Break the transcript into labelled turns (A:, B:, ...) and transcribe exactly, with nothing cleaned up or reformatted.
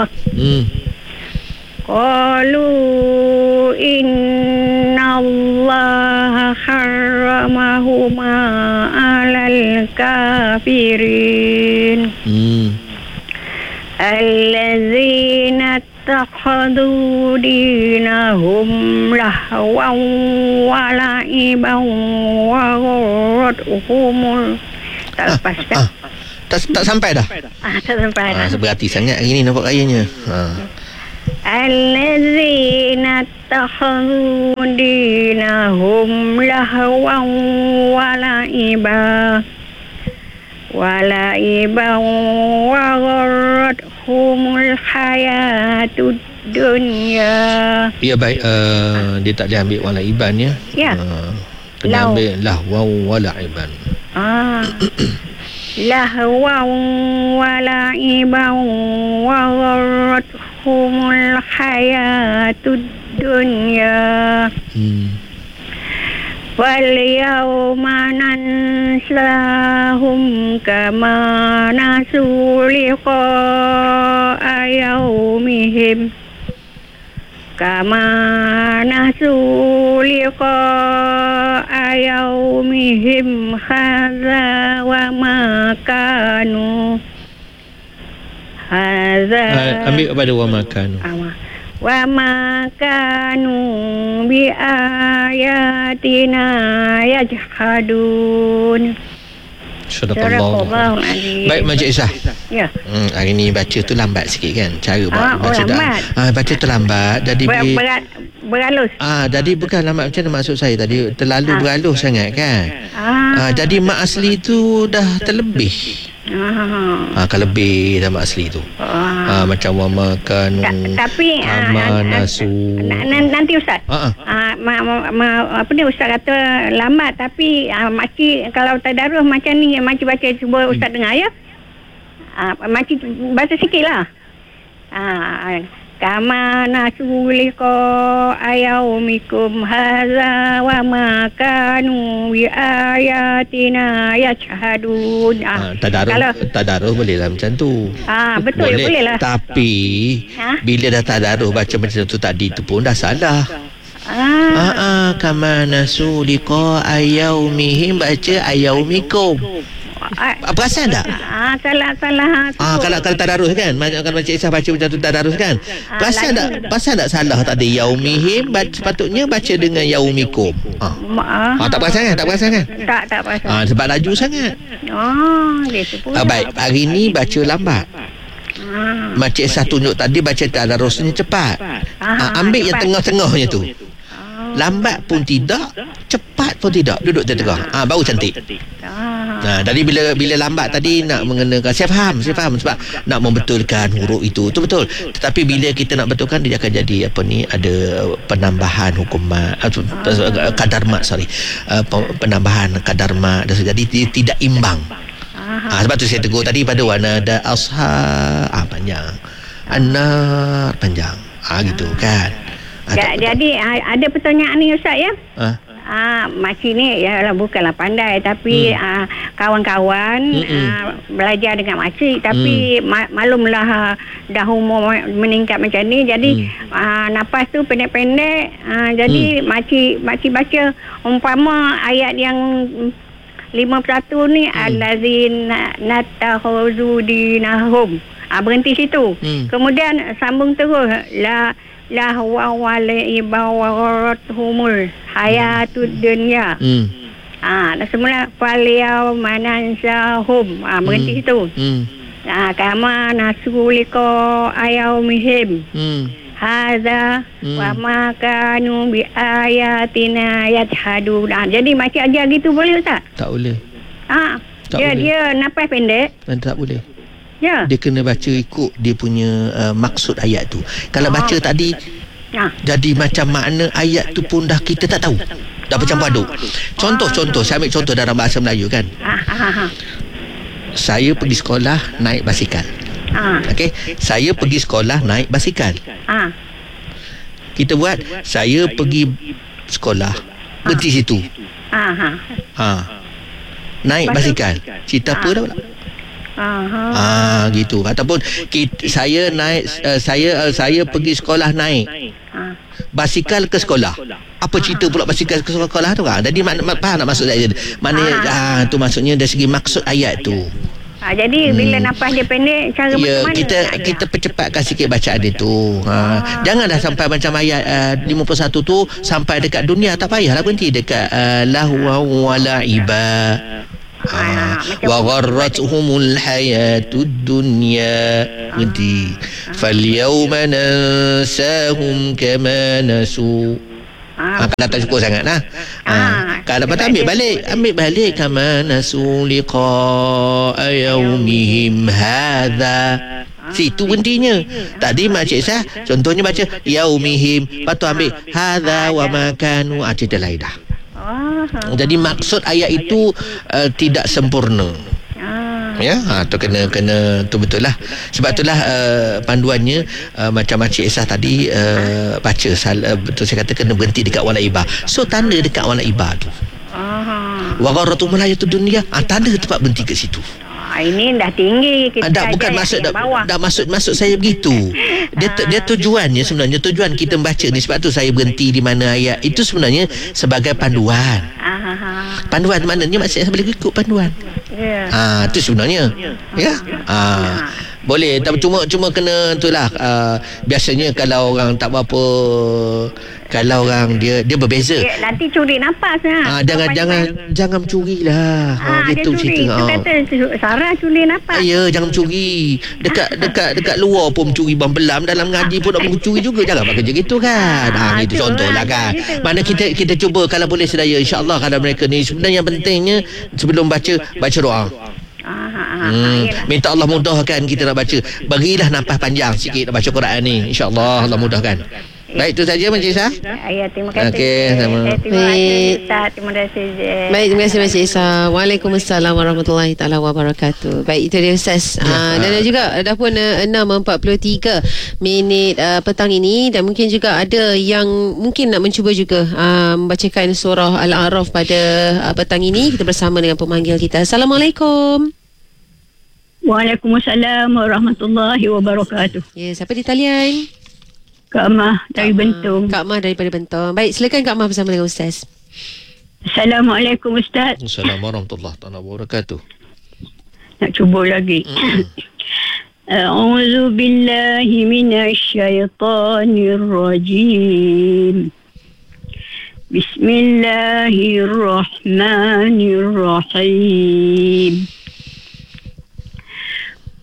A: Hmm.
B: Qalu inna Allah harramahuma alal kafirin.
A: Hmm.
B: Allazina takhadu dinahum lahwan wa la'iban wa ghurratuhumul. Tak lepas dah.
A: Ah, tak, tak sampai dah.
B: Ah, tak sampai dah.
A: Ah, seberhati sangat hari ni nampak rayanya. Ha.
B: Allazina takhadu dinahum lahwan wa la'iban wa la'iban wa gharrathumul hayatud dunya.
A: Ya baik, uh, dia tak boleh ambil wala iban ya.
B: Ya.
A: Uh, kena
B: Lau.
A: ambil lahwaw wala iban.
B: Ah. Lahwan wa la'iban wa gharrathumul hayatud dunya.
A: Hmm.
B: Wal yawma nansahum kama nasu liqa'a yawmihim kama nasu liqa'a yawmihim hadza wa ma kanu hadza
A: Uh, ambil kepada wa makan.
B: wa ma kanu bi ayatina yajhadun.
A: Sadaqallah. Baik Encik Isah.
B: Ya.
A: Hmm, hari ni baca tu lambat sikit kan. Cara
B: Ah,
A: baca
B: oh, lambat.
A: Ah, baca tu lambat. Jadi
B: Ber,
A: bi-
B: berat beralus.
A: Ah, jadi bukan lambat macam mana maksud saya tadi, terlalu
B: Ah.
A: beralus sangat kan.
B: Ah.
A: Ah, jadi mak asli tu dah terlebih.
B: Ah.
A: Ah, kelebih dah mak asli tu.
B: Ah.
A: Ah, macam wa makan
B: Ta- tapi ah, ah,
A: amanasu.
B: na- na- nanti Ustaz.
A: Ah, ah.
B: Ah, ma, ma, ma, apa ni Ustaz kata lambat, tapi ah, makcik kalau tadarus macam ni, makcik baca cuba Ustaz dengar ya. Ah, makcik baca sikitlah. Ah, kama nasuliko ayaumikum haza wa ma kanu bi ayatina yajhadun.
A: Ah, tadarus,
B: kalau
A: tadarus boleh lah macam tu.
B: ah betul boleh, boleh lah.
A: Tapi
B: Ha?
A: bila dah tadarus baca macam tu tadi tu pun dah salah.
B: Ah,
A: Ah, ah kama nasu liqa ayaumihim baca ayaumikum.
B: ah,
A: Ah, perasan tak?
B: ah salah salah tu.
A: Ah, kalau kalau tadarus kan, macam kalau Encik Isah baca macam tu tadarus kan.
B: Ah,
A: Perasan tak?
B: lagi.
A: Perasan tak salah tadi yaumihim baca, sepatutnya baca dengan yaumikum. Ah.
B: Ah,
A: Ah, tak perasan kan? Tak perasan kan?
B: tak tak pasal.
A: Ah, sebab laju sangat.
B: Oh, gitu pula.
A: Ah, baik, hari ni baca lambat.
B: Ah.
A: Makcik Isah tunjuk tadi baca tadarusnya cepat.
B: Ah,
A: Ah, ambil yang
B: cepat.
A: tengah-tengahnya tu.
B: Ah.
A: Lambat pun tidak, cepat pun tidak. Duduk tengah. Ah, baru cantik.
B: Ah.
A: Nah, tadi bila bila lambat tadi nak mengenakan, saya faham, saya faham sebab nak membetulkan huruf itu, itu betul. Tetapi bila kita nak betulkan dia akan jadi apa ni, ada penambahan hukum mat, atau kadar mat, sorry. Uh, penambahan kadar mat dan jadi dia tidak imbang. Ah, sebab tu saya tegur tadi pada warna ada ashab ah, panjang. Anar panjang. Ah, gitu kan. Ah,
B: Ja-
A: tak-
B: jadi ah, ada pertanyaan ni Ustaz ya.
A: ah,
B: Ah, makcik ni ya bukanlah pandai, tapi
A: Hmm.
B: ah, kawan-kawan
A: Mm-mm.
B: ah, belajar dengan makcik, tapi
A: Hmm.
B: ma- maklumlah ah, dah umur meningkat macam ni, jadi
A: Hmm.
B: ah, nafas tu pendek-pendek, ah, jadi
A: Hmm.
B: makcik makcik baca umpama ayat yang lima puluh satu ni
A: Hmm.
B: allazina natakhuzu dinahum. Ah, berhenti situ.
A: Hmm.
B: Kemudian sambung terus la lahwa walaiba wa gharrathumul hayatud dunya.
A: Hmm.
B: Ah, dah semula faliyau manansahum. Ah, berhenti
A: Hmm.
B: situ.
A: Hmm.
B: Ah, kama nasuliko ayaumihim.
A: Hmm.
B: Hadza
A: Hmm.
B: wa ma kanu bi ayatina yajhadun. Ah, jadi macam ajar gitu boleh Ustaz?
A: Tak boleh.
B: Ah,
A: Tak
B: dia
A: boleh.
B: dia nafas pendek.
A: Dan tak boleh.
B: Ya.
A: Dia kena baca ikut dia punya uh, maksud ayat tu. Kalau
B: Ah.
A: baca tadi
B: Ah.
A: jadi macam makna ayat tu pun dah kita tak tahu. Dah bercampur aduk. Contoh-contoh, saya ambil contoh dalam bahasa Melayu kan.
B: Ah, ah, ah.
A: Saya pergi sekolah naik basikal.
B: Ah.
A: Okey, saya pergi sekolah naik basikal.
B: Ah.
A: Kita buat saya pergi sekolah berhenti situ.
B: Ah. Ah.
A: Ha. Naik
B: Lepas tu-
A: basikal. Cerita apa
B: Ah.
A: dah pula?
B: Aha.
A: Ah gitu. Ataupun kita, saya naik uh, saya uh, saya pergi sekolah naik
B: Ha.
A: basikal ke sekolah. Apa cerita pula basikal ke sekolah tu kan? Jadi mak, mak faham nak maksud saya? Mana ah tu maksudnya dari segi maksud ayat tu.
B: Ha, jadi hmm. bila nafas dia pendek, cara
A: Ya,
B: macam mana?
A: kita kita percepatkan sikit bacaan dia tu. Ha, ah. Janganlah sampai macam ayat uh, lima puluh satu tu sampai dekat dunia, tak payahlah berhenti dekat uh, lahwa wala iba. Ha, wa gharratuhumul hayatud dunya. Berhenti. Fal yawma nansahum kama nasu. Ah, kan datang cukup sangat lah. Ah, kan dapat ambil balik, ambil balik kama nasu liqa yaumihim hadza. Situ berhentinya. Tadi Makcik Sah contohnya baca yaumihim, lepas tu ambil hadza wa ma kanu, ah, cerita lain dah. Oh. Jadi maksud ayat itu uh, tidak sempurna. Ya, ha, tu kena kena tu betul lah. Sebab itulah uh, panduannya uh, macam Makcik Esah tadi uh, baca sal, uh, betul saya kata kena berhenti dekat walaibah. So tanda dekat walaibah tu. Aha. Wa gharratumul hayatud dunya, ah, tanda tempat berhenti kat situ.
B: Ah, ini dah tinggi kita.
A: Dah bukan maksud dah, dah maksud maksud saya begitu. Dia dia tujuannya sebenarnya tujuan kita membaca ni, sebab tu saya berhenti di mana ayat itu sebenarnya sebagai panduan. Aha. Panduan maknanya maksud saya boleh ikut panduan. Ya. Ah, tu sebenarnya. Ya. Ah. Boleh, tapi cuma cuma kena itulah uh, biasanya kalau orang tak apa, kalau orang dia dia berbeza.
B: Ya, nanti curi nafas lah.
A: Ah, jangan jangan jangan mencurilah.
B: Ah,
A: ha, gitu cerita.
B: Ha. Kata Sarah curi nafas.
A: Ya, jangan mencuri. Dekat dekat dekat luar pun mencuri bang belam, dalam ngaji pun nak mencuri juga. Jangan buat kerja gitu kan. Ah, ha, gitu contohlah kan. Gitu. Mana kita kita cuba kalau boleh sedaya, insya-Allah kalau mereka ni sebenarnya yang pentingnya sebelum baca baca doa. Hmm, minta Allah mudahkan kita nak baca. Berilah nafas panjang sikit nak baca Quran ni. InsyaAllah Allah mudahkan. Baik, itu saja Makcik Isah.
B: Ya, terima kasih.
A: Okey, sama.
B: Eh, terima kasih Ustaz. Terima kasih.
C: Baik, terima kasih Makcik Isah. Waalaikumsalam warahmatullahi taala wabarakatuh. Baik, itu dia Ustaz. Ya, uh, dan uh. juga dah pun uh, enam empat puluh tiga minit uh, petang ini, dan mungkin juga ada yang mungkin nak mencuba juga uh, membacakan surah Al-A'raf pada uh, petang ini. Kita bersama dengan pemanggil kita. Assalamualaikum.
B: Waalaikumsalam warahmatullahi wabarakatuh.
C: Ya, siapa di talian?
B: Kak Mah dari
C: Kak
B: Bentong.
C: Kak Mah daripada Bentong. Baik, silakan Kak Mah bersama dengan Ustaz.
B: Assalamualaikum Ustaz.
A: Assalamualaikum warahmatullahi wabarakatuh.
B: Nak cuba lagi. A'udzu billahi minasy syaithanir rajim. Bismillahirrahmanirrahim.